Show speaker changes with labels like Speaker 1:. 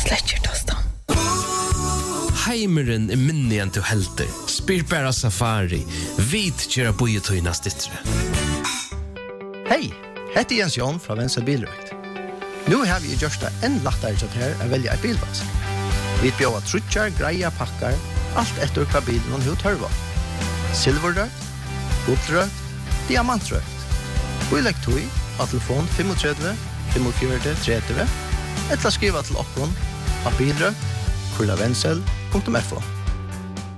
Speaker 1: Sletcher tostan.
Speaker 2: Heimeren minni enn du helter. Spyr bara Safari. Vit kjera bojetøyna stittre.
Speaker 3: Hej, heter Jens Jon fra Venstre Bilrøkt. Nu har vi gjort det enn lettere til her å velge en bilvask. Vi bjør trutjar, greia, pakkar, alt etter hva bilen hun tørver. Silverrøkt, guldrøkt, diamantrøkt. Vi legger tog av telefon 35 45 30 eller skriva til okkon av bilrøkt, kurlavensel.fo.